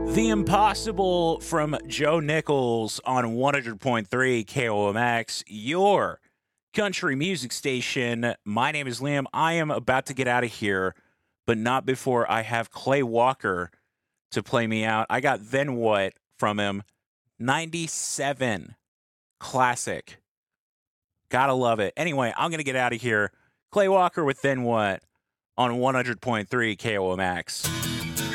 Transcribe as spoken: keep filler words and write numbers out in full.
The Impossible from Joe Nichols on one hundred point three K O M X, your country music station. My name is Liam. I am about to get out of here, but not before I have Clay Walker to play me out. I got Then What from him. ninety-seven. Classic. Gotta love it. Anyway, I'm going to get out of here. Clay Walker with Then What on one hundred point three K O M X.